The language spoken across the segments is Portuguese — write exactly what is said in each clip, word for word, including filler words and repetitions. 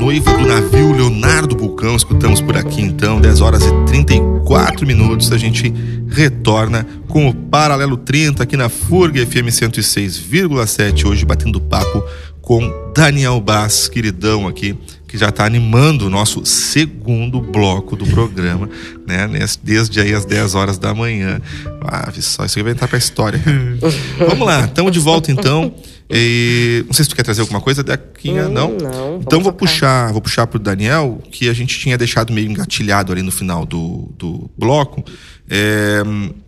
Noiva do Navio, Leonardo Bulcão. Escutamos por aqui então, dez horas e trinta e quatro minutos. A gente retorna com o Paralelo trinta aqui na F U R G F M cento e seis vírgula sete. Hoje batendo papo com Daniel Bas, queridão aqui, que já está animando o nosso segundo bloco do programa, né? Desde aí as dez horas da manhã. Ah, só isso aí vai entrar pra história, cara. Vamos lá, estamos de volta então. E, não sei se tu quer trazer alguma coisa daqui, hum, não? Não. Então vou puxar, vou puxar pro Daniel, que a gente tinha deixado meio engatilhado ali no final do, do bloco. É,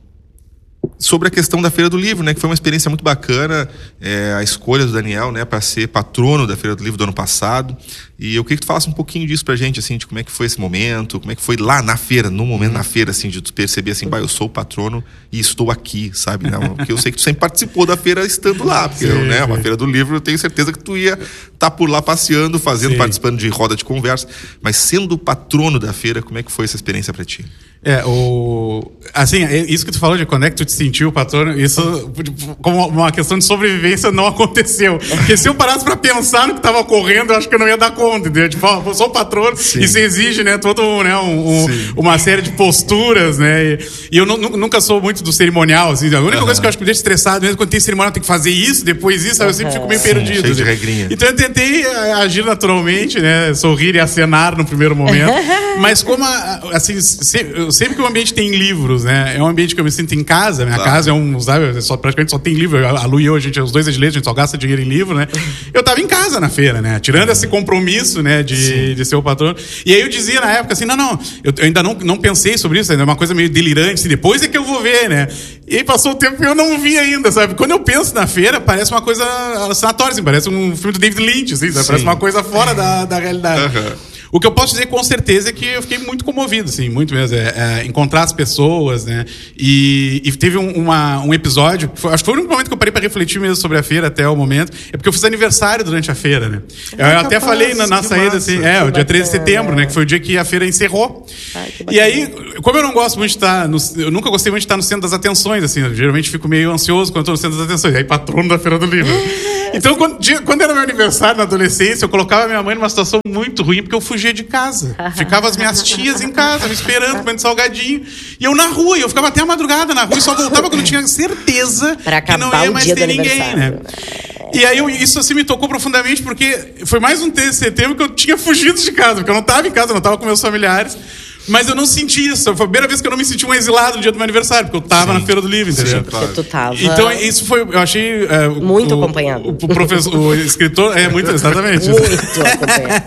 sobre a questão da Feira do Livro, né, que foi uma experiência muito bacana, é, a escolha do Daniel, né, para ser patrono da Feira do Livro do ano passado. E eu queria que tu falasse um pouquinho disso pra gente, assim, de como é que foi esse momento, como é que foi lá na feira, no momento na feira, assim, de tu perceber assim, bah, eu sou o patrono e estou aqui, sabe, né? Porque eu sei que tu sempre participou da feira estando lá, porque, sim, né, sim. Uma Feira do Livro, eu tenho certeza que tu ia estar tá por lá passeando, fazendo, sim. Participando de roda de conversa, mas sendo o patrono da feira, como é que foi essa experiência pra ti? É, o... assim, isso que tu falou de quando é que tu te sentiu patrono, isso, como uma questão de sobrevivência, não aconteceu. Porque se eu parasse pra pensar no que tava ocorrendo, eu acho que eu não ia dar conta, entendeu? Tipo, eu sou o patrono, sim. Isso exige, né, todo, né, um, um, uma série de posturas, né, e, e eu não, nunca sou muito do cerimonial, assim, a única uhum. coisa que eu acho que me deixa estressado, mesmo quando tem cerimonial, tem que fazer isso, depois isso, uhum. Eu sempre fico meio sim, perdido. Cheio de regrinha. Então eu tentei agir naturalmente, né, sorrir e acenar no primeiro momento, mas como, assim, sempre, sempre que o ambiente tem livros, né, é um ambiente que eu me sinto em casa, minha claro. Casa é um, sabe, só, praticamente só tem livro, a Lu e eu, a gente, os dois agileiros, a gente só gasta dinheiro em livro, né, eu tava em casa na feira, né, tirando esse compromisso, né, de, de ser o patrono, e aí eu dizia na época assim, não, não, eu, eu ainda não, não pensei sobre isso, ainda é uma coisa meio delirante, assim, depois é que eu vou ver, né, e aí passou o tempo e eu não vi ainda, sabe, quando eu penso na feira, parece uma coisa alucinatória, assim, parece um filme do David Lynch, assim, sabe? Parece uma coisa fora da, da realidade. Uhum. O que eu posso dizer com certeza é que eu fiquei muito comovido, assim, muito mesmo. É, é, encontrar as pessoas, né? E, e teve um, uma, um episódio, que foi, acho que foi o único momento que eu parei para refletir mesmo sobre a feira até o momento, é porque eu fiz aniversário durante a feira, né? Eu ah, até falei na, na saída, massa, assim, é, o dia treze de setembro, né? Que foi o dia que a feira encerrou. Ai, e aí, como eu não gosto muito de estar, no, eu nunca gostei muito de estar no centro das atenções, assim, eu geralmente fico meio ansioso quando estou no centro das atenções. E aí, patrono da Feira do Livro. Então, quando, quando era meu aniversário na adolescência, eu colocava minha mãe numa situação muito ruim, porque eu fugia de casa. Ficava as minhas tias em casa, me esperando, comendo salgadinho. E eu na rua, e eu ficava até a madrugada na rua, e só voltava quando eu tinha certeza que não ia mais ter ninguém, né? E aí eu, isso assim me tocou profundamente, porque foi mais um treze de setembro que eu tinha fugido de casa, porque eu não estava em casa, eu não estava com meus familiares. Mas eu não senti isso. Foi a primeira vez que eu não me senti um exilado no dia do meu aniversário, porque eu tava Sim. na Feira do Livro, entendeu? Sim, claro. Tu tava... Então, isso foi... Eu achei... É, muito o, acompanhado. O, o professor... O escritor... É, muito... Exatamente. Muito acompanhado.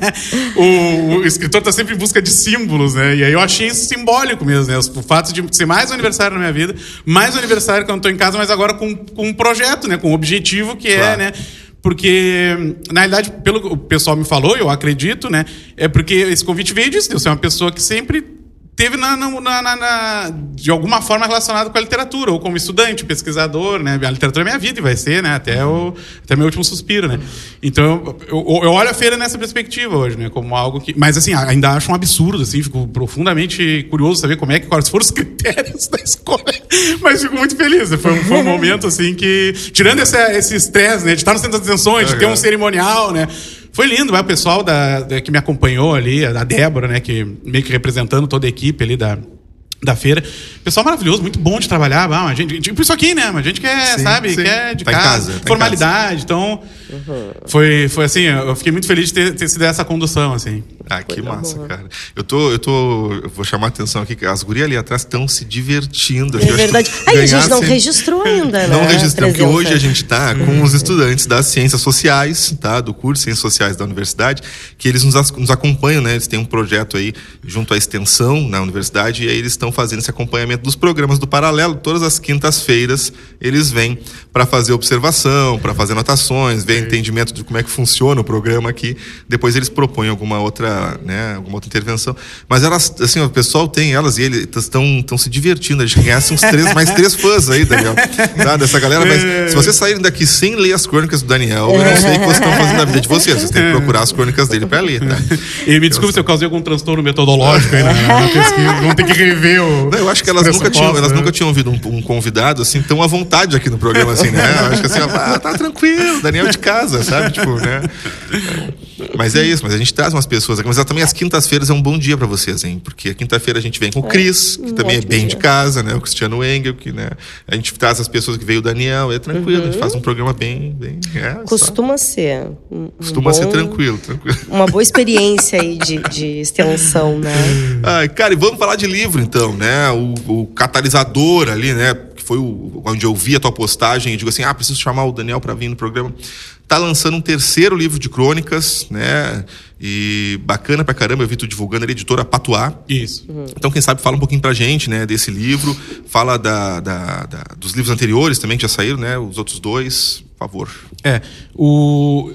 o, o escritor tá sempre em busca de símbolos, né? E aí eu achei isso simbólico mesmo, né? O fato de ser mais um aniversário na minha vida, mais um aniversário quando eu tô em casa, mas agora com, com um projeto, né? Com um objetivo que claro. É, né? Porque, na realidade, pelo que o pessoal me falou, eu acredito, né? É porque esse convite veio disso. Você é uma pessoa que sempre teve, na, na, na, na, de alguma forma, relacionada com a literatura, ou como estudante, pesquisador, né? A literatura é minha vida e vai ser, né? Até o até meu último suspiro, né? Então, eu, eu, eu olho a feira nessa perspectiva hoje, né? Como algo que... Mas, assim, ainda acho um absurdo, assim. Fico profundamente curioso saber como é que, quais foram os critérios da escola. Mas fico muito feliz. Foi um, foi um momento, assim, que... Tirando esse estresse, né? De estar no centro das atenções, de ter um cerimonial, né? Foi lindo, vai, o pessoal da, da, que me acompanhou ali, a Débora, né, que meio que representando toda a equipe ali da, da feira. Pessoal maravilhoso, muito bom de trabalhar. Ah, a gente, tipo isso aqui, né? A gente quer, sim, sabe, sim. Quer de tá casa, casa tá formalidade. Então, uhum. foi, foi assim, eu fiquei muito feliz de ter, ter sido essa condução, assim. Ah, que massa, cara. Eu tô, eu tô, eu vou chamar a atenção aqui que as gurias ali atrás estão se divertindo. É verdade. Aí a gente não registrou ainda, né? Não registramos, porque hoje a gente tá com os estudantes das Ciências Sociais, tá? Do curso de Ciências Sociais da Universidade, que eles nos, nos acompanham, né? Eles têm um projeto aí junto à extensão na universidade, e aí eles estão fazendo esse acompanhamento dos programas do Paralelo. Todas as quintas-feiras eles vêm para fazer observação, para fazer anotações, ver entendimento de como é que funciona o programa aqui. Depois eles propõem alguma outra outra, né, alguma outra intervenção. Mas elas, assim, o pessoal tem elas e eles estão estão se divertindo. A gente ganhasse uns três, mais três fãs aí, Daniel. Tá, dessa galera. Mas se vocês saírem daqui sem ler as crônicas do Daniel, eu não sei o que vocês estão fazendo na vida de vocês. Vocês têm que procurar as crônicas dele pra ler, tá? E me desculpe eu... se eu causei algum transtorno metodológico aí na, na pesquisa. Vão ter que rever o... Não, eu acho que elas nunca tinham, elas né? nunca tinham ouvido um, um convidado assim tão à vontade aqui no programa, assim, né? Eu acho que assim, ah, tá tranquilo, Daniel de casa, sabe? Tipo, né? Mas é isso, mas a gente traz umas pessoas aqui. Mas também as quintas-feiras é um bom dia pra vocês, hein? Porque a quinta-feira a gente vem com o Cris, que também é bem de casa, né? O Cristiano Engel, que, né? A gente traz as pessoas que veio o Daniel, é tranquilo, uhum. A gente faz um programa bem... bem é, Costuma só. ser. Um Costuma bom, ser tranquilo, tranquilo. Uma boa experiência aí de, de extensão, né? Ai, cara, e vamos falar de livro, então, né? O, o catalisador ali, né? Que foi o, onde eu vi a tua postagem e digo assim, ah, preciso chamar o Daniel pra vir no programa. Tá lançando um terceiro livro de crônicas, né? E bacana pra caramba, eu vi tu divulgando ali, editora Patuá. Isso. Uhum. Então, quem sabe, fala um pouquinho pra gente, né? Desse livro. Fala da, da, da, dos livros anteriores também, que já saíram, né? Os outros dois, por favor. É, o...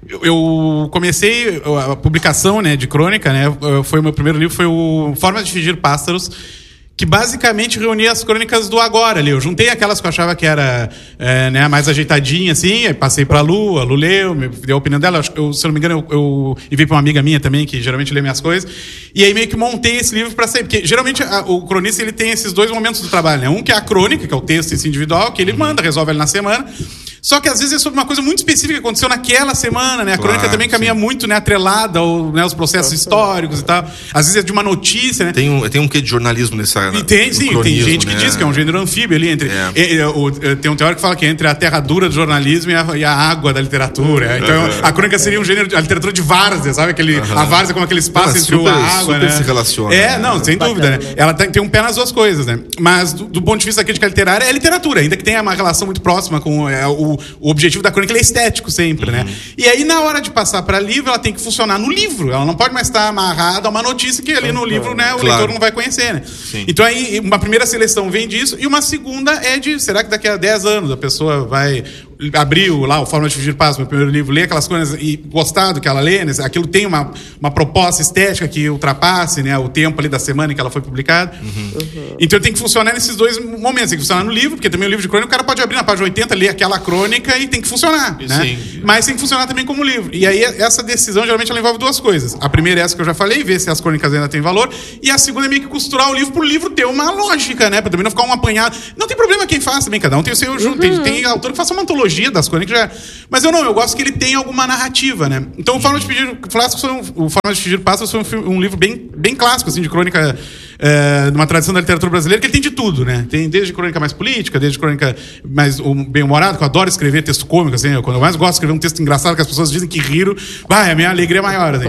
Eu comecei a publicação, né, de crônica, né? Foi o meu primeiro livro, foi o Formas de Fingir Pássaros, que basicamente reunia as crônicas do agora ali. Eu juntei aquelas que eu achava que era é, né, mais ajeitadinha, assim, aí passei pra Lu, a Lu leu, me deu a opinião dela. Eu, se eu não me engano, eu, eu enviei pra uma amiga minha também, que geralmente lê minhas coisas. E aí meio que montei esse livro pra sair. Porque geralmente a, o cronista ele tem esses dois momentos do trabalho, né? Um que é a crônica, que é o texto esse individual, que ele manda, resolve ali na semana. Só que às vezes é sobre uma coisa muito específica que aconteceu naquela semana, né? A crônica claro, também caminha sim. muito, né, atrelada ao, né, aos processos históricos e tal. Às vezes é de uma notícia, né? Tem um, tem um quê de jornalismo nessa... E tem, sim. Tem gente que né? diz que é um gênero anfíbio ali. Entre, é. é, é, o, é, tem um teórico que fala que é entre a terra dura do jornalismo e a, e a água da literatura. Então, uhum. a crônica seria um gênero... A literatura de várzea, sabe? Aquele, uhum. A várzea como aquele espaço não, entre super, a água, super né? se relaciona. É, né? não, sem dúvida, né? Ela tem, tem um pé nas duas coisas, né? Mas, do, do ponto de vista da crítica literária, é literatura. Ainda que tenha uma relação muito próxima com é, o, o objetivo da crônica, ele é estético sempre, uhum. né? E aí, na hora de passar para livro, ela tem que funcionar no livro. Ela não pode mais estar amarrada a uma notícia que ali no uhum. livro, né, o claro. leitor não vai conhecer, né? Sim. Então, aí, uma primeira seleção vem disso, e uma segunda é de, será que daqui a dez anos a pessoa vai abrir lá o Forma de Fingir Pássaros, meu primeiro livro, ler aquelas coisas e gostar do que ela lê, né? Aquilo tem uma, uma proposta estética que ultrapasse, né, o tempo ali da semana em que ela foi publicada. Uhum. Uhum. Então tem que funcionar nesses dois momentos. Tem que funcionar no livro, porque também o livro de crônica, o cara pode abrir na página oitenta, ler aquela crônica e tem que funcionar, né? Sim. Mas tem que funcionar também como livro. E aí essa decisão, geralmente, ela envolve duas coisas. A primeira é essa que eu já falei, ver se as crônicas ainda têm valor. E a segunda é meio que costurar o livro pro livro ter uma lógica, né? Pra também não ficar um apanhado. Não tem problema quem faz também, cada um tem o seu... Uhum. Tem, tem autor que faça uma antologia das crônicas, já... mas eu não, eu gosto que ele tenha alguma narrativa, né? Então o Forma de Fingir Pássaros foi um, o Forma de Fingir Pássaros foi um, um livro bem, bem clássico, assim, de crônica, é, de uma tradição da literatura brasileira, que ele tem de tudo, né? Tem desde crônica mais política, desde crônica mais bem-humorada, que eu adoro escrever texto cômico, assim, eu, quando eu mais gosto de escrever um texto engraçado que as pessoas dizem que riram, vai, a minha alegria é maior, assim.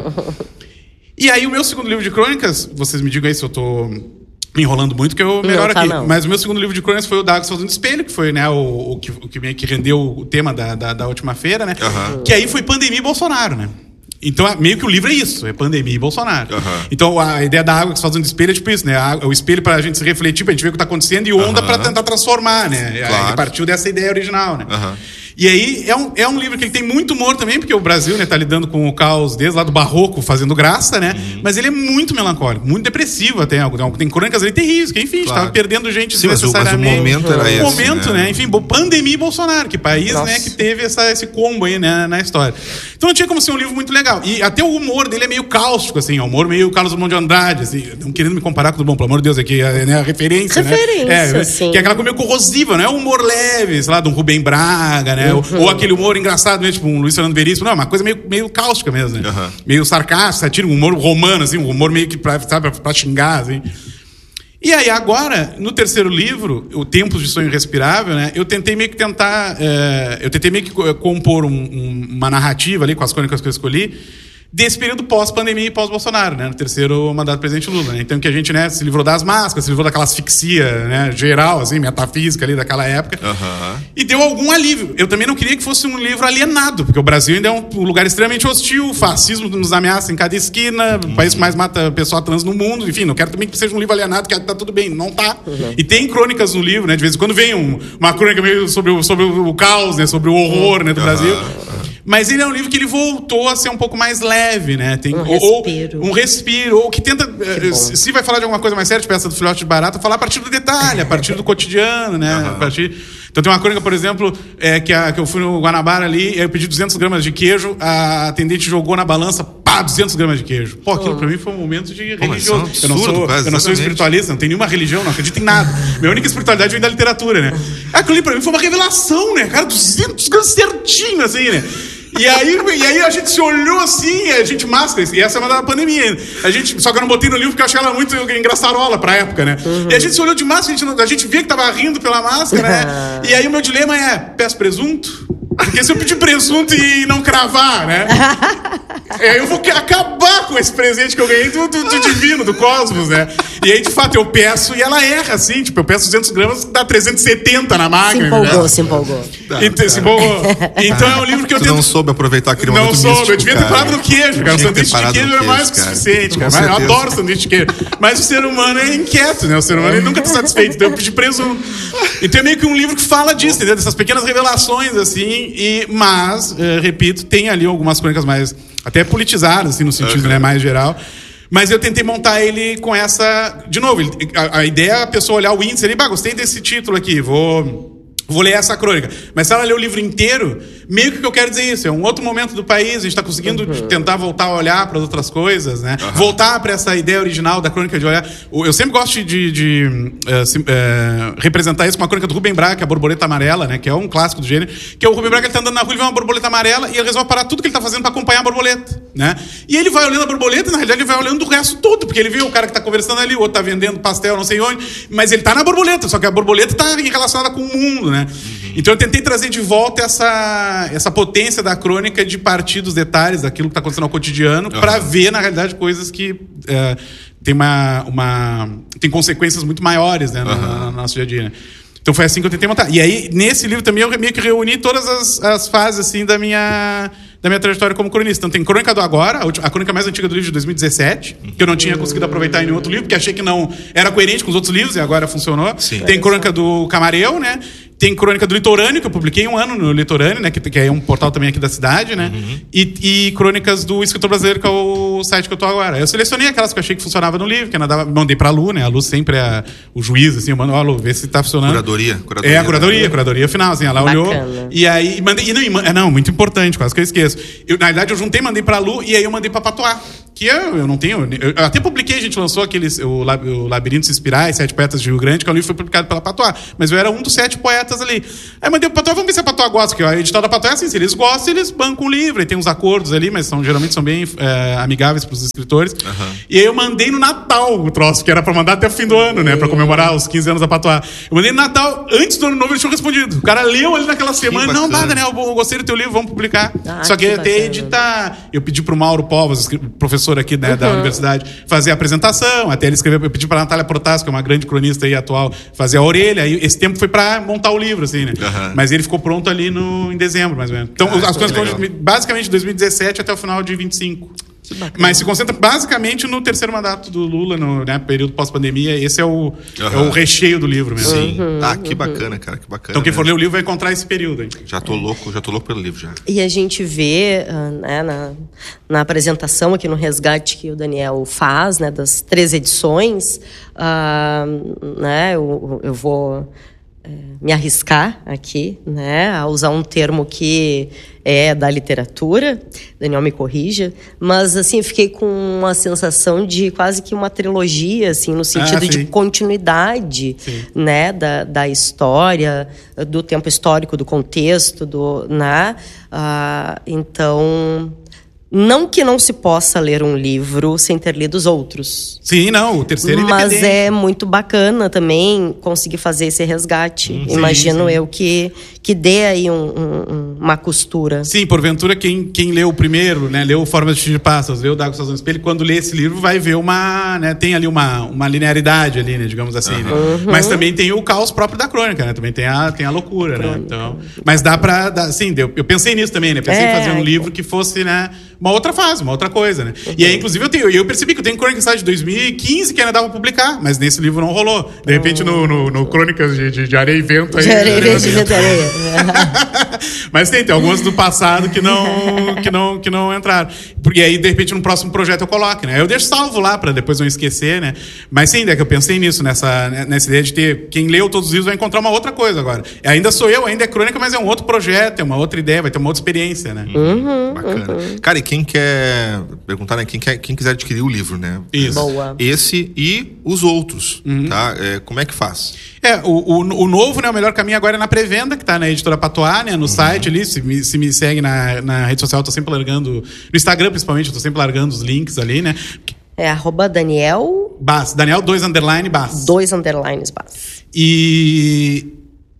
E aí o meu segundo livro de crônicas, vocês me digam aí se eu tô... me enrolando muito, que eu melhor tá, aqui. Não. Mas o meu segundo livro de crônicas foi o D'Água Fazendo Espelho, que foi, né, o, o, que, o que, que rendeu o tema da, da, da última feira, né? Uhum. Que aí foi pandemia e Bolsonaro, né? Então, meio que o livro é isso, é pandemia e Bolsonaro. Uhum. Então, a ideia da água que se faz no espelho é tipo isso, né? O espelho pra gente se refletir, pra gente ver o que tá acontecendo, e onda uhum. pra tentar transformar, né? Claro. Ele partiu dessa ideia original, né? Uhum. E aí, é um, é um livro que ele tem muito humor também, porque o Brasil, né, tá lidando com o caos desde lá do barroco, fazendo graça, né? Uhum. Mas ele é muito melancólico, muito depressivo até. Tem crônicas ali terríveis, que enfim, claro. Estava perdendo gente Sim, desnecessariamente. Mas o, mas o momento era esse, O momento, né? né? Enfim, pandemia e Bolsonaro, que país, Nossa. né, que teve essa, esse combo aí, né, na história. Então não tinha como ser um livro muito legal. E até o humor dele é meio cáustico, assim, o humor meio Carlos Drummond de Andrade, assim, não querendo me comparar com o Drummond, pelo amor de Deus, aqui, né, a referência, referência, né? É, sim. Que é aquela coisa meio corrosiva, não é um humor leve, sei lá, de um Rubem Braga, né? Uhum. Ou, ou aquele humor engraçado, né? Tipo um Luiz Fernando Veríssimo, não, é uma coisa meio, meio cáustica mesmo, né? Uhum. Meio sarcástico, satírico, um humor romano, assim, um humor meio que pra, sabe, pra, pra xingar, assim. E aí agora, no terceiro livro, o Tempos de Sonho Respirável, né? Eu tentei meio que tentar, é, eu tentei meio que compor um, um, uma narrativa ali com as crônicas que eu escolhi, desse período pós-pandemia e pós-Bolsonaro, né? No terceiro mandato do presidente Lula, né? Então que a gente, né, se livrou das máscaras, se livrou daquela asfixia, né, geral, assim, metafísica ali daquela época. Uhum. E deu algum alívio. Eu também não queria que fosse um livro alienado, porque o Brasil ainda é um lugar extremamente hostil, o fascismo nos ameaça em cada esquina, uhum. o país que mais mata pessoa trans no mundo, enfim, não quero também que seja um livro alienado, que tá tudo bem, não tá. Uhum. E tem crônicas no livro, né? De vez em quando vem um, uma crônica meio sobre o, sobre o caos, né? Sobre o horror, né, do uhum. Brasil. Mas ele é um livro que ele voltou a ser um pouco mais leve, né? Tem, um ou, respiro. Um respiro, ou que tenta... Que se vai falar de alguma coisa mais séria, tipo essa do filhote de barata, falar a partir do detalhe, a partir do cotidiano, né? Uhum. A partir... Então tem uma crônica, por exemplo, é, que, a, que eu fui no Guanabara ali, eu pedi duzentas gramas de queijo, a atendente jogou na balança, pá, duzentas gramas de queijo. Pô, aquilo oh. pra mim foi um momento de Pô, religioso. É um absurdo, eu não sou, quase, eu não sou espiritualista, não tenho nenhuma religião, não acredito em nada. Minha única espiritualidade vem da literatura, né? Aquilo ali pra mim foi uma revelação, né? Cara, duzentas gramas certinho, assim, né? E aí, e aí a gente se olhou assim, a gente máscara, e essa é uma da pandemia. A gente, só que eu não botei no livro porque eu achei ela muito engraçarola pra época, né? Uhum. E a gente se olhou de máscara, a gente, não, a gente via que tava rindo pela máscara, né? E aí o meu dilema é, peço presunto? Porque se eu pedir presunto e não cravar, né? É, eu vou acabar com esse presente que eu ganhei do, do, do divino, do cosmos, né? E aí, de fato, eu peço e ela erra, assim. Tipo, eu peço duzentas gramas, dá trezentos e setenta na máquina. Se empolgou, né? se empolgou. Tá, então, se empolgou. Então é um livro que eu Você tento... não soube aproveitar aquele não momento soube, místico, eu devia ter parado no queijo, cara. O sanduíche de queijo é mais que o suficiente, cara. Eu adoro sanduíche de queijo. Mas o ser humano é inquieto, né? O ser humano ele nunca tá satisfeito. Então eu pedi presunto. Então é meio que um livro que fala disso, entendeu? Dessas pequenas revelações, assim. E, mas, uh, repito, tem ali algumas crônicas mais... até politizadas, assim, no sentido uhum. né, mais geral. Mas eu tentei montar ele com essa... De novo, ele, a, a ideia é a pessoa olhar o índice e bah, gostei desse título aqui, vou... Vou ler essa crônica. Mas se ela ler o livro inteiro, meio que o que eu quero dizer é isso. É um outro momento do país, a gente está conseguindo uhum. tentar voltar a olhar para outras coisas, né? Uhum. Voltar para essa ideia original da crônica de olhar. Eu sempre gosto de, de uh, se, uh, representar isso com a crônica do Rubem Braga, que é a Borboleta Amarela, né? Que é um clássico do gênero. Que é o Rubem Braga, ele tá andando na rua e vê uma borboleta amarela e ele resolve parar tudo que ele tá fazendo para acompanhar a borboleta, né? E ele vai olhando a borboleta e na realidade ele vai olhando o resto todo, porque ele vê o cara que tá conversando ali, o outro tá vendendo pastel, não sei onde, mas ele tá na borboleta, só que a borboleta tá relacionada com o mundo, né? Uhum. Então eu tentei trazer de volta essa, essa potência da crônica de partir dos detalhes daquilo que está acontecendo no cotidiano uhum. para ver, na realidade, coisas que é, tem, uma, uma, tem consequências muito maiores, né, uhum. no, no nosso dia a dia. Né? Então foi assim que eu tentei montar. E aí, nesse livro também, eu meio que reuni todas as, as fases assim, da minha... da minha trajetória como cronista. Então tem Crônica do Agora, a crônica mais antiga do livro de dois mil e dezessete, que eu não tinha conseguido aproveitar em nenhum outro livro, porque achei que não era coerente com os outros livros, e agora funcionou. Sim. Tem Crônica do Camareu, né? Tem Crônica do Litorâneo, que eu publiquei um ano no Litorâneo, né? Que, que é um portal também aqui da cidade, né? Uhum. E, e Crônicas do Escritor Brasileiro, que é o site que eu tô agora. Eu selecionei aquelas que eu achei que funcionava no livro, que eu nadava, mandei pra Lu, né? A Lu sempre é o juiz, assim, eu mando, ó, Lu, vê se tá funcionando. Curadoria. curadoria é, a curadoria, a curadoria final, assim, ela Bacana. olhou. E aí, mandei, e não, e, não, muito importante, quase que eu esqueço. Eu, na verdade, eu juntei, mandei pra Lu, e aí eu mandei pra Patois. Que eu, eu não tenho... Eu, eu até publiquei, a gente lançou aquele, o, o Labirintos Espirais, Sete Poetas de Rio Grande, que é um livro que foi publicado pela Patois. Mas eu era um dos sete poetas ali. Aí mandei pro Patois, vamos ver se a Patois gosta. Porque a edital da Patois é assim, se eles gostam, eles bancam o livro. E tem uns acordos ali, mas são, geralmente são bem é, amigáveis pros escritores. Uhum. E aí eu mandei no Natal o troço, que era pra mandar até o fim do ano, né? Pra comemorar os quinze anos da Patois. Eu mandei no Natal, antes do ano novo, eles tinham respondido. O cara leu ali naquela semana, não, nada, né? Eu, eu gostei do teu livro, vamos publicar. Ah, Só que, que até editar... Eu pedi pro Mauro Povas, professor aqui, né, uhum. da universidade, fazer a apresentação, até ele escreveu, eu pedi pra Natália Protássio, que é uma grande cronista aí atual, fazer a orelha, aí esse tempo foi pra montar o livro, assim, né? Uhum. Mas ele ficou pronto ali no, em dezembro, mais ou menos. Então, ah, as coisas foram basicamente de dois mil e dezessete até o final de vinte e cinco. Mas se concentra basicamente no terceiro mandato do Lula, no né, período pós-pandemia. Esse é o, uhum. é o recheio do livro mesmo. Sim. Uhum, ah, que bacana, cara, que bacana. Então quem for né? ler o livro vai encontrar esse período aí. Já tô louco, já tô louco pelo livro já. E a gente vê né, na, na apresentação aqui no resgate que o Daniel faz, né, das três edições, uh, né, eu, eu vou é, me arriscar aqui, né, a usar um termo que é da literatura, Daniel me corrija, mas assim, fiquei com uma sensação de quase que uma trilogia, assim, no sentido ah, de continuidade, né, da, da história, do tempo histórico, do contexto, do, né, ah, então... Não que não se possa ler um livro sem ter lido os outros. Sim, não, o terceiro é Mas é muito bacana também conseguir fazer esse resgate. Hum, Imagino sim, sim. eu que, que dê aí um, um, uma costura. Sim, porventura quem, quem leu o primeiro, né, leu Formas de Pássaros, leu D'Água, Estação do Espelho, quando lê esse livro vai ver uma, né, tem ali uma, uma linearidade ali, né, digamos assim, uhum. né? Uhum. Mas também tem o caos próprio da crônica, né, também tem a, tem a loucura, crônica. né, então... Mas dá pra, dá, sim, eu, eu pensei nisso também, né, pensei é, em fazer um livro que fosse, né, uma outra fase, uma outra coisa, né? Uhum. E aí, inclusive, eu, tenho, eu percebi que eu tenho Crônicas de dois mil e quinze que ainda dava pra publicar, mas nesse livro não rolou. De repente, uhum. no, no, no Crônicas de, de, de Areia e Vento... Aí, de Areia e Vento, de Vento e Areia. Mas tem, tem algumas do passado que não, que, não, que não entraram. Porque aí, de repente, no próximo projeto eu coloco, né? Eu deixo salvo lá pra depois não esquecer, né? Mas sim, é que eu pensei nisso, nessa, nessa ideia de ter... Quem leu todos os livros vai encontrar uma outra coisa agora. Ainda sou eu, ainda é crônica, mas é um outro projeto, é uma outra ideia, vai ter uma outra experiência, né? Uhum, bacana. Uhum. Cara, e quem quer... Perguntar, né? Quem, quer, quem quiser adquirir o livro, né? Isso. Boa. Esse e os outros, uhum. tá? É, como é que faz? É, o, o, o novo, né? O melhor caminho agora é na pré-venda, que tá na Editora Patois, né? No uhum. site ali, se me, se me segue na, na rede social, eu tô sempre largando... No Instagram, principalmente, eu tô sempre largando os links ali, né? É arroba Daniel... Bass. Daniel, dois underline, Bass. Dois underlines, Bass. E...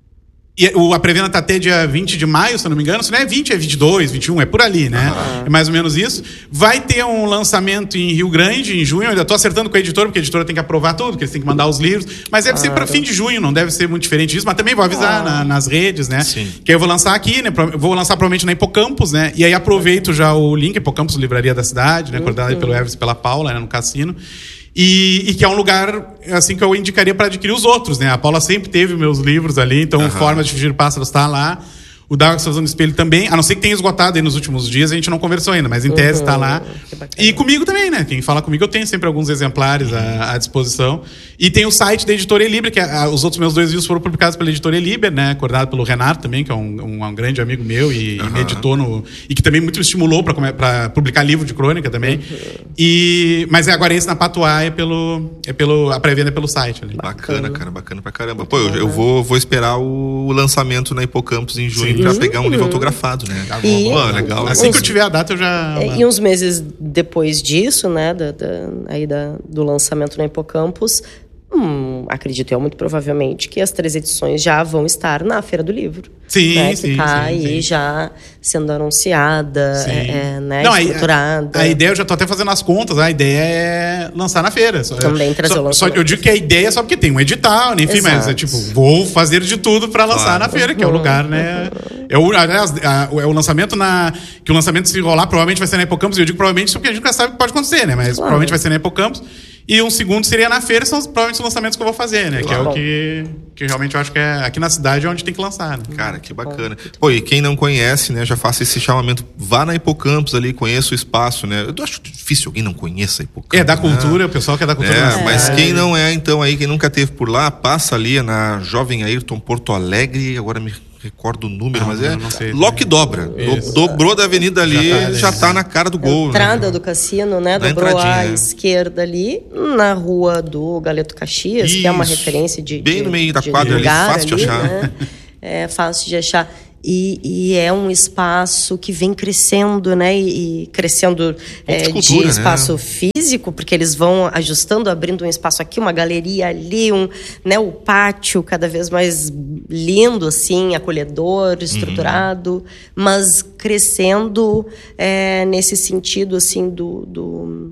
E o, a pré-venda tá até dia vinte de maio, se eu não me engano. Se não é vinte, é vinte e dois, vinte e um, é por ali, né? Uhum. É mais ou menos isso. Vai ter um lançamento em Rio Grande, em junho. Eu ainda tô acertando com a editora, porque a editora tem que aprovar tudo, porque eles têm que mandar os livros. Mas deve claro. ser para fim de junho, não deve ser muito diferente disso. Mas também vou avisar na, nas redes, né? Sim. Que eu vou lançar aqui, né? Vou lançar provavelmente na Hipocampus, né? E aí aproveito já o link, Hipocampus, Livraria da Cidade, né? Coordenada uhum. pelo Everest e pela Paula, né? No Cassino. E, e que é um lugar, assim, que eu indicaria para adquirir os outros, né? A Paula sempre teve meus livros ali, então uhum. Forma de Fugir Pássaros está lá. O D'Água Estação do Espelho também, a não ser que tenha esgotado aí nos últimos dias, a gente não conversou ainda, mas em tese está uhum. lá. E comigo também, né? Quem fala comigo, eu tenho sempre alguns exemplares à, à disposição. E tem o site da Editora Eliber, que a, os outros meus dois livros foram publicados pela Editora Eliber, né? Coordenado pelo Renato também, que é um, um, um grande amigo meu e, uhum. e me editou no... E que também muito me estimulou para publicar livro de crônica também. Uhum. E, mas é, agora esse na Patois é pelo... É pelo a pré-venda é pelo site ali. Bacana, cara, bacana pra caramba. Pô, eu, eu vou, vou esperar o lançamento na Hipocampus em junho. Sim. Pra pegar um livro autografado, né? E, Pô, legal. Assim uns, que eu tiver a data, eu já... E uns meses depois disso, né? Da, da, aí da, do lançamento na Hipocampus, hum, acredito eu, muito provavelmente, que as três edições já vão estar na Feira do Livro. Sim, né, sim, que tá sim, aí sim. já sendo anunciada, é, é, né? Não, estruturada. A, a ideia, eu já tô até fazendo as contas, a ideia é lançar na feira. Só, Também trazer só, o lançamento. Só eu digo que a ideia é só porque tem um edital, enfim, Exato. mas é tipo, vou fazer de tudo para lançar claro. na feira, que é o lugar, né? É o, aliás, a, é o lançamento na... Que o lançamento, se rolar, provavelmente vai ser na Hipocampus. E eu digo provavelmente porque a gente nunca sabe o que pode acontecer, né? Mas claro. provavelmente vai ser na Hipocampus. E um segundo seria na feira, são provavelmente os lançamentos que eu vou fazer, né? Claro. Que é o que, que realmente eu acho que é aqui na cidade é onde tem que lançar, né? Cara, que bacana. Pô, e quem não conhece, né, já faça esse chamamento, vá na Hipocampus ali, conheça o espaço, né? Eu acho difícil alguém não conheça a Hipocampus. É da cultura, né? O pessoal que é da cultura. É, mas quem não é, então, aí, quem nunca esteve por lá, passa ali na Jovem Ayrton Porto Alegre, agora me recordo o número, ah, mas é Loque dobra. Do, dobrou da avenida ali, já tá, já tá na cara do gol. Entrada né? do cassino, né? Na dobrou à esquerda ali, na rua do Galeto Caxias, Isso. que é uma referência de bem de, no meio da de quadra ali, fácil ali, de achar. Né? É fácil de achar. E, e é um espaço que vem crescendo, né? E, e crescendo é, cultura, de espaço né? físico, porque eles vão ajustando, abrindo um espaço aqui, uma galeria ali, um, né? O pátio cada vez mais lindo, assim, acolhedor, estruturado, uhum. mas crescendo é, nesse sentido, assim, do... do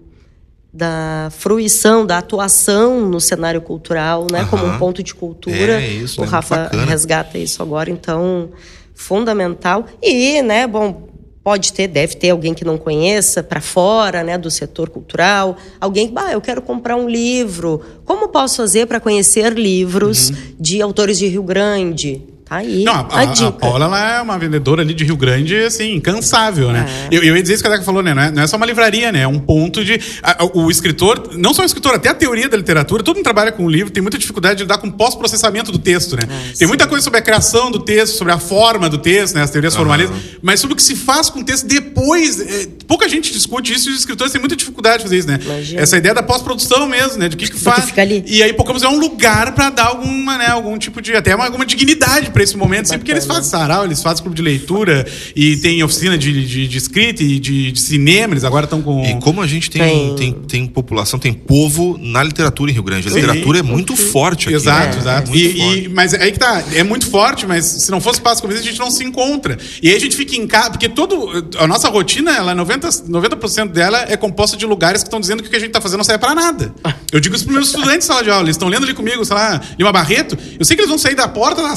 da fruição, da atuação no cenário cultural, né? Uhum. Como um ponto de cultura. É isso, o né? Rafa Bacana. resgata isso agora, então, fundamental. E, né, bom, pode ter, deve ter alguém que não conheça, para fora, né, do setor cultural, alguém que, bah, eu quero comprar um livro. Como posso fazer para conhecer livros uhum. de autores de Rio Grande? Tá aí, não, a, a, a dica. A Paula, ela é uma vendedora ali de Rio Grande, assim, incansável, né? É. Eu, eu ia dizer isso que a Deca falou, né? Não é, não é só uma livraria, né? É um ponto de... A, o escritor, não só o escritor, até a teoria da literatura, todo mundo trabalha com o livro, tem muita dificuldade de lidar com o pós-processamento do texto, né? É, tem sim. muita coisa sobre a criação do texto, sobre a forma do texto, né? As teorias uhum. formalistas, mas sobre o que se faz com o texto depois. É, pouca gente discute isso e os escritores têm muita dificuldade de fazer isso, né? Imagina. Essa ideia da pós-produção mesmo, né? De que que faz. Fica ali. E aí, Hipocampus é um lugar para dar alguma, né? Algum tipo de... Até uma, alguma dignidade para esse momento, assim, porque eles fazem sarau, eles fazem clube de leitura e tem oficina de, de, de escrita e de, de cinema, eles agora estão com... E como a gente tem, tem... Tem, tem população, tem povo na literatura em Rio Grande. A Sim. literatura é muito forte aqui. Exato, né? exato. É e, e, mas aí que tá, é muito forte, mas se não fosse espaço como esse, a gente não se encontra. E aí a gente fica em casa, porque todo, a nossa rotina, ela, noventa por cento dela é composta de lugares que estão dizendo que o que a gente tá fazendo não serve pra nada. Eu digo isso pros meus estudantes de sala de aula, eles estão lendo ali comigo, sei lá, Lima Barreto, eu sei que eles vão sair da porta da sala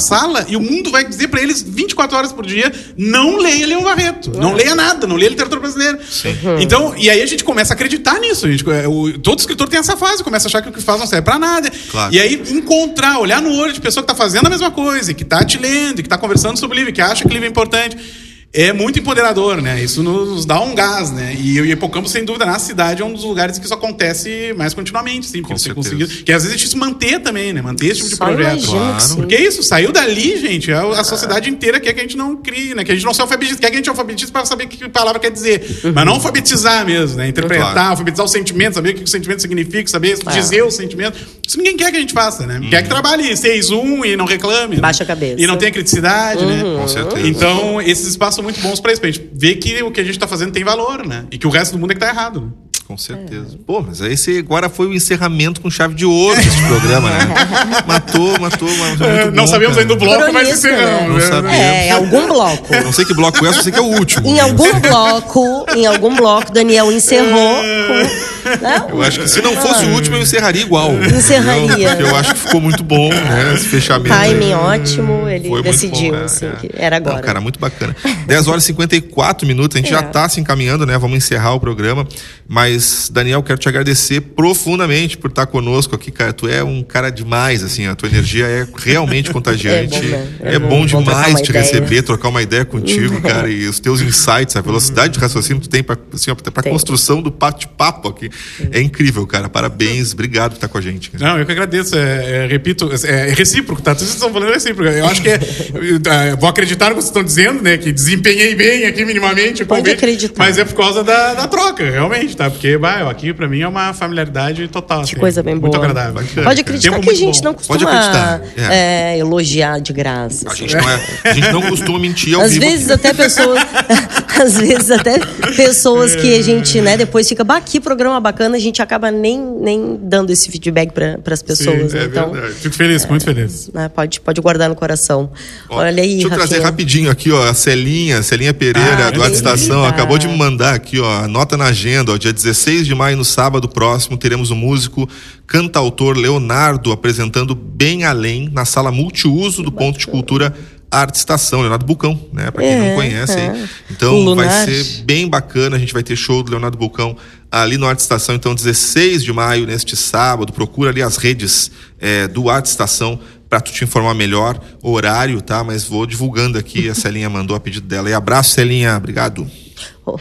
e o mundo vai dizer pra eles vinte e quatro horas por dia, não leia Leão Barreto, não leia nada, não leia literatura brasileira. Uhum. Então, e aí a gente começa a acreditar nisso. A gente, o, todo escritor tem essa fase, começa a achar que o que faz não serve pra nada. Claro. E aí encontrar, olhar no olho de pessoa que tá fazendo a mesma coisa, que tá te lendo, que tá conversando sobre o livro, que acha que o livro é importante. É muito empoderador, né? Isso nos dá um gás, né? E o Hipocampo, sem dúvida, na cidade é um dos lugares que isso acontece mais continuamente, sim. Porque você conseguiu. Que às vezes é difícil manter também, né? Manter esse tipo Só de projeto. Claro. Porque é isso, saiu dali, gente. A, a sociedade inteira quer que a gente não crie, né? Que a gente não se alfabetize. Quer que a gente alfabetize para saber o que a palavra quer dizer. Uhum. Mas não alfabetizar mesmo, né? Interpretar, claro. Alfabetizar o sentimento, saber o que o sentimento significa, saber é. dizer o sentimento. Isso ninguém quer que a gente faça, né? Uhum. Quer que trabalhe seis um e não reclame. Baixa né? a cabeça. E não tenha criticidade, uhum. né? Com certeza. Então, esses espaços são muito bons pra isso, pra gente ver que o que a gente tá fazendo tem valor, né? E que o resto do mundo é que tá errado, né? Com certeza. É. Pô, mas esse agora foi o encerramento com chave de ouro desse programa, né? Matou, matou, matou é, muito Não bom, sabemos cara. ainda o bloco, Cronista, mas encerramos. Não né? sabemos. É, em algum bloco. Não sei que bloco é, só sei que é o último. Em algum bloco, em algum bloco, Daniel encerrou com... Não? Eu acho que se não fosse o último, eu encerraria igual. Encerraria. Porque eu acho que ficou muito bom, né? Esse fechamento. Timing ótimo, ele foi decidiu, bom, é, assim, é. que era agora. Não, cara, muito bacana. dez horas e cinquenta e quatro minutos, a gente é. já tá se encaminhando, né? Vamos encerrar o programa. Mas, Daniel, quero te agradecer profundamente por estar conosco aqui, cara. Tu é um cara demais, assim, a tua energia é realmente contagiante. É bom, né? é é bom, bom demais te ideia. receber, trocar uma ideia contigo, cara, e os teus insights, a velocidade de raciocínio que tu tem pra, assim, pra construção do bate-papo aqui. É incrível, cara. Parabéns, obrigado por estar com a gente. Cara. Não, eu que agradeço. É, é, repito, é, é recíproco, tá? Tudo que vocês estão falando é recíproco. Eu acho que é. Eu, vou acreditar no que vocês estão dizendo, né? Que desempenhei bem aqui minimamente. Pode convite, acreditar. Mas é por causa da, da troca, realmente, tá? Porque, bah, aqui pra mim é uma familiaridade total. Que assim, coisa bem muito boa. Muito agradável. Bacana, Pode acreditar cara. que a gente não costuma é. É, elogiar de graça. A gente, não é, a gente não costuma mentir ao às vivo. Vezes até pessoas, às vezes até pessoas que a gente, né, depois fica, bah, que programa bacana, a gente acaba nem, nem dando esse feedback para as pessoas. Sim, é então, verdade. Fico feliz, é, muito feliz. Né, pode, pode guardar no coração. Ó, Olha aí, deixa eu Rafinha. trazer rapidinho aqui, ó, a Celinha, Celinha Pereira, ah, do Arte Estação, acabou de me mandar aqui, ó, anota na agenda, ó, dia dezesseis de maio, no sábado próximo, teremos o músico cantautor Leonardo apresentando Bem Além na sala multiuso do Ponto de Cultura Arte Estação, Leonardo Bulcão, né? Pra quem é, não conhece é. aí. Então vai ser bem bacana, a gente vai ter show do Leonardo Bulcão ali no Arte Estação, então dezesseis de maio, neste sábado. Procura ali as redes é, do Arte Estação para tu te informar melhor, horário, tá? Mas vou divulgando aqui, a Celinha mandou a pedido dela. E abraço, Celinha, obrigado. Oh.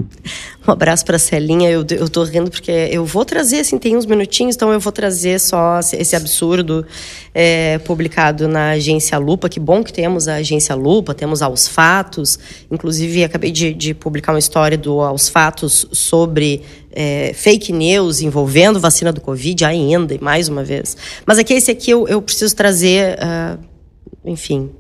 Um abraço para a Celinha, eu, eu tô rindo porque eu vou trazer, assim, tem uns minutinhos, então eu vou trazer só esse absurdo é, publicado na Agência Lupa. Que bom que temos a Agência Lupa, temos Aos Fatos, inclusive acabei de, de publicar uma história do Aos Fatos sobre é, fake news envolvendo vacina do Covid ainda, mais uma vez. Mas aqui esse aqui eu, eu preciso trazer, uh, enfim...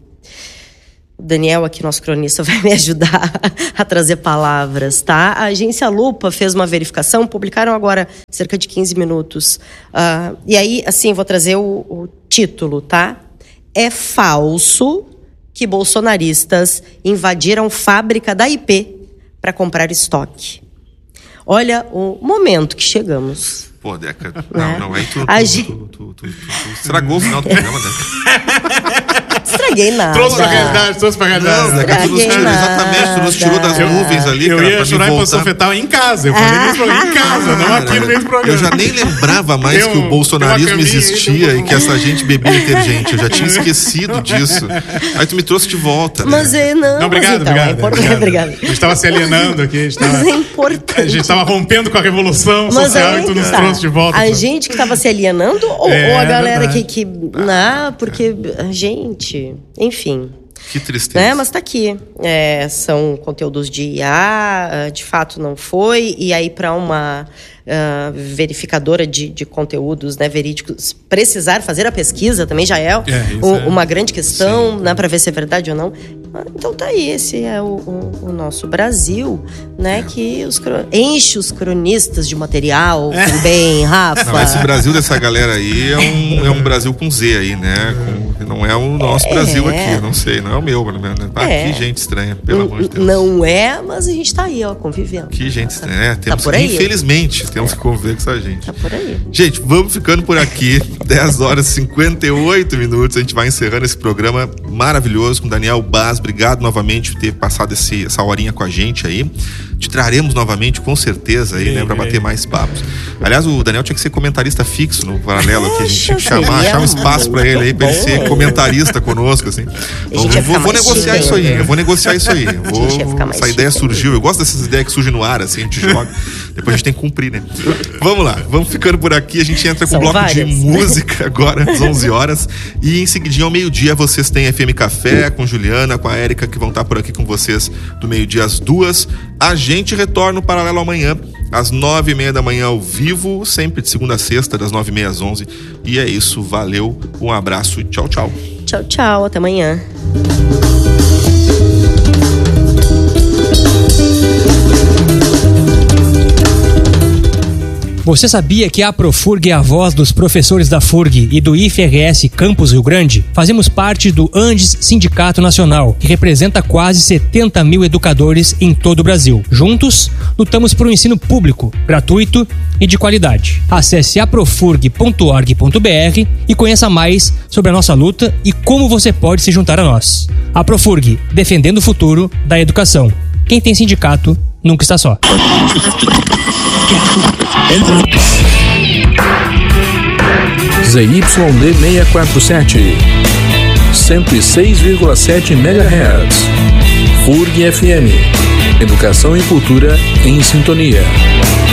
O Daniel, aqui, nosso cronista, vai me ajudar a trazer palavras, tá? A Agência Lupa fez uma verificação, publicaram agora cerca de quinze minutos. Uh, e aí, assim, vou trazer o, o título, tá? É falso que bolsonaristas invadiram fábrica da I P para comprar estoque. Olha o momento que chegamos. Pô, Deca, não, né? não, aí tu, tu, a tu, tu, tu, tu, tu, tu estragou o final do programa, Deca. Estraguei nada. Trouxe pra realidade, trouxe pra realidade. Não, Deca, tu nos tirou, exatamente, tu nos tirou das nuvens ali, eu cara, ia chorar em posição fetal em casa, eu falei nesse programa em casa, não aqui no meio do programa. Eu já nem lembrava mais tem que um, o bolsonarismo existia e que essa gente bebia detergente, eu já tinha esquecido disso. Aí tu me trouxe de volta, né? Mas é, não, não obrigado, mas então, obrigado, é importante, obrigado. obrigado. A gente estava se alienando aqui, a gente tava, mas é importante. A gente estava rompendo com a revolução mas social é, e tu nos tá. trouxe de volta. A gente que estava se alienando ou, é, ou a galera verdade. que... que não, porque a gente... Enfim... Que tristeza. Né? Mas tá aqui. É, são conteúdos de I A, de fato não foi. E aí, para uma uh, verificadora de, de conteúdos, né, verídicos, precisar fazer a pesquisa também já é, é o, é. uma grande questão, né, para ver se é verdade ou não. Então tá aí, esse é o, o, o nosso Brasil, né, é. que os, enche os cronistas de material é. também, Rafa. Não, esse Brasil dessa galera aí é um, é um Brasil com Z aí, né? Com Não é o nosso é. Brasil aqui, não sei, não é o meu. Ah, é. Que gente estranha, pelo amor de Deus. Não é, mas a gente tá aí, ó, convivendo. Que gente estranha, é, temos, tá por aí. Infelizmente, temos é. que conviver com essa gente. Tá por aí. Gente, vamos ficando por aqui, dez horas e cinquenta e oito minutos, a gente vai encerrando esse programa maravilhoso com o Daniel Baz. Obrigado novamente por ter passado esse, essa horinha com a gente aí. Te traremos novamente, com certeza, aí, sim, né, pra bater mais papos. Aliás, o Daniel tinha que ser comentarista fixo no Paralelo aqui, a gente tinha que chamar, achar um espaço pra ele aí, pra ele ser comentarista conosco, assim. Então, eu vou, vou negociar isso aí, eu vou negociar isso aí. Vou, essa ideia surgiu, eu gosto dessas ideias que surgem no ar, assim, a gente joga, depois a gente tem que cumprir, né? Vamos lá, vamos ficando por aqui, a gente entra com o bloco várias. de música agora, às onze horas, e em seguidinho ao meio-dia vocês têm F M Café com Juliana, com a Érica, que vão estar por aqui com vocês do meio-dia às duas. A gente retorna o Paralelo amanhã, às nove e meia da manhã ao vivo, sempre de segunda a sexta, das nove e meia às onze. E é isso, valeu, um abraço e tchau, tchau. Tchau, tchau, até amanhã. Você sabia que a Profurg é a voz dos professores da F U R G e do I F R S Campus Rio Grande? Fazemos parte do Andes Sindicato Nacional, que representa quase setenta mil educadores em todo o Brasil. Juntos, lutamos por um ensino público, gratuito e de qualidade. Acesse aprofurg ponto org ponto br e conheça mais sobre a nossa luta e como você pode se juntar a nós. A Profurg, defendendo o futuro da educação. Quem tem sindicato nunca está só. Z Y D seiscentos e quarenta e sete, cento e seis vírgula sete megahertz. F U R G F M. Educação e cultura em sintonia.